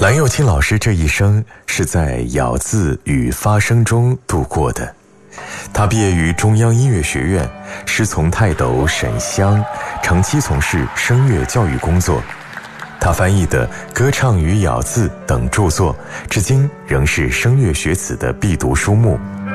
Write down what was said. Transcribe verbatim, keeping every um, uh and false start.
蓝又青老师这一生是在咬字与发声中度过的。他毕业于中央音乐学院，师从泰斗沈湘，长期从事声乐教育工作。他翻译的《歌唱与咬字》等著作，至今仍是声乐学子的必读书目。